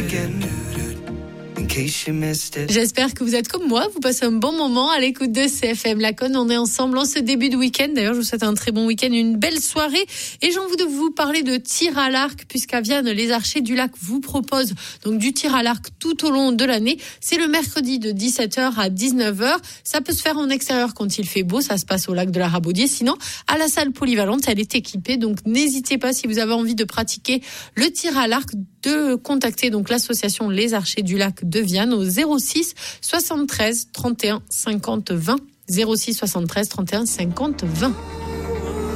J'espère que vous êtes comme moi, vous passez un bon moment à l'écoute de CFM Laconne. On est ensemble en ce début de week-end. D'ailleurs, je vous souhaite un très bon week-end, une belle soirée. Et j'ai envie de vous parler de tir à l'arc, puisqu'à Vianne, les Archers du Lac vous proposent donc du tir à l'arc tout au long de l'année. C'est le mercredi de 17h à 19h. Ça peut se faire en extérieur quand il fait beau. Ça se passe au lac de la Rabaudière. Sinon, à la salle polyvalente, elle est équipée. Donc, n'hésitez pas, si vous avez envie de pratiquer le tir à l'arc, de contacter donc l'association Les Archers du Lac de Vianne au 06 73 31 50 20. 06 73 31 50 20.